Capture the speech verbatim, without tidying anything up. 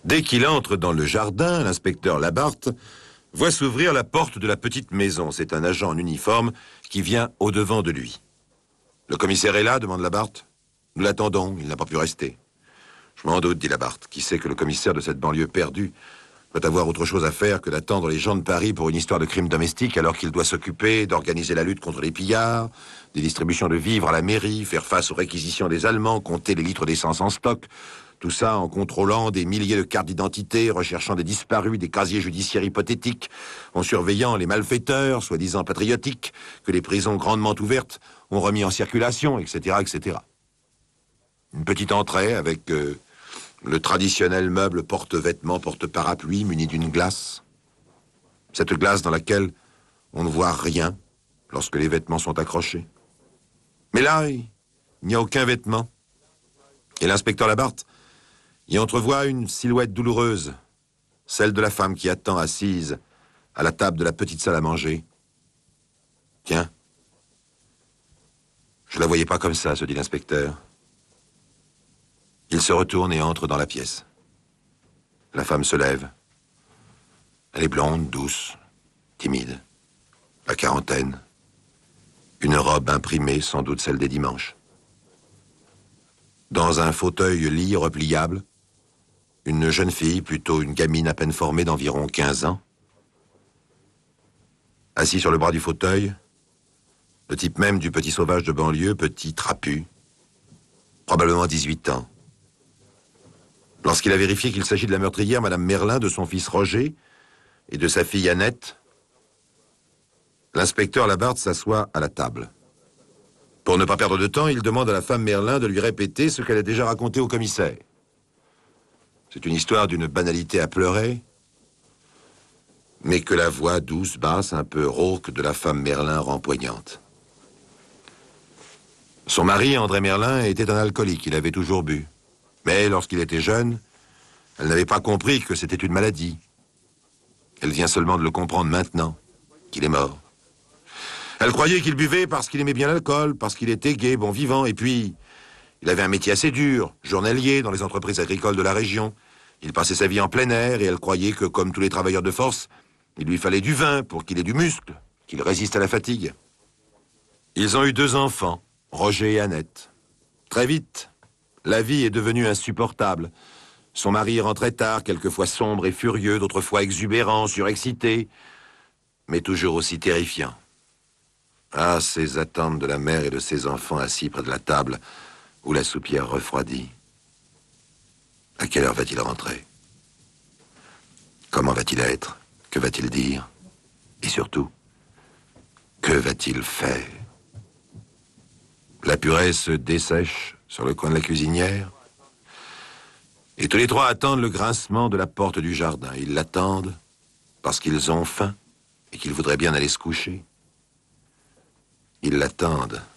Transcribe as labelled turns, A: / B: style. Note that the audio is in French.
A: Dès qu'il entre dans le jardin, l'inspecteur Labarthe voit s'ouvrir la porte de la petite maison. C'est un agent en uniforme qui vient au-devant de lui. « Le commissaire est là ?» demande Labarthe. « Nous l'attendons, il n'a pas pu rester. »« Je m'en doute, dit Labarthe. Qui sait que le commissaire de cette banlieue perdue doit avoir autre chose à faire que d'attendre les gens de Paris pour une histoire de crime domestique alors qu'il doit s'occuper d'organiser la lutte contre les pillards, des distributions de vivres à la mairie, faire face aux réquisitions des Allemands, compter les litres d'essence en stock. Tout ça en contrôlant des milliers de cartes d'identité, recherchant des disparus, des casiers judiciaires hypothétiques, en surveillant les malfaiteurs, soi-disant patriotiques, que les prisons grandement ouvertes ont remis en circulation, et cetera, et cetera. Une petite entrée avec euh, le traditionnel meuble porte-vêtements, porte-parapluie, muni d'une glace. Cette glace dans laquelle on ne voit rien lorsque les vêtements sont accrochés. Mais là, il n'y a aucun vêtement. Et l'inspecteur Labarthe y entrevoit une silhouette douloureuse, celle de la femme qui attend assise à la table de la petite salle à manger. Tiens, je la voyais pas comme ça, se dit l'inspecteur. Il se retourne et entre dans la pièce. La femme se lève. Elle est blonde, douce, timide, la quarantaine. Une robe imprimée, sans doute celle des dimanches. Dans un fauteuil-lit repliable, une jeune fille, plutôt une gamine à peine formée d'environ quinze ans. Assis sur le bras du fauteuil, le type même du petit sauvage de banlieue, petit trapu, probablement dix-huit ans. Lorsqu'il a vérifié qu'il s'agit de la meurtrière, Madame Merlin, de son fils Roger et de sa fille Annette, l'inspecteur Labarthe s'assoit à la table. Pour ne pas perdre de temps, il demande à la femme Merlin de lui répéter ce qu'elle a déjà raconté au commissaire. C'est une histoire d'une banalité à pleurer, mais que la voix douce, basse, un peu rauque de la femme Merlin rend poignante. Son mari, André Merlin, était un alcoolique, il avait toujours bu. Mais lorsqu'il était jeune, elle n'avait pas compris que c'était une maladie. Elle vient seulement de le comprendre maintenant, qu'il est mort. Elle croyait qu'il buvait parce qu'il aimait bien l'alcool, parce qu'il était gai, bon vivant, et puis il avait un métier assez dur, journalier dans les entreprises agricoles de la région. Il passait sa vie en plein air et elle croyait que, comme tous les travailleurs de force, il lui fallait du vin pour qu'il ait du muscle, qu'il résiste à la fatigue. Ils ont eu deux enfants, Roger et Annette. Très vite, la vie est devenue insupportable. Son mari rentrait tard, quelquefois sombre et furieux, d'autres fois exubérant, surexcité, mais toujours aussi terrifiant. Ah, ces attentes de la mère et de ses enfants assis près de la table, où la soupière refroidit. À quelle heure va-t-il rentrer? Comment va-t-il être? Que va-t-il dire? Et surtout, que va-t-il faire? La purée se dessèche sur le coin de la cuisinière, et tous les trois attendent le grincement de la porte du jardin. Ils l'attendent parce qu'ils ont faim et qu'ils voudraient bien aller se coucher. Ils l'attendent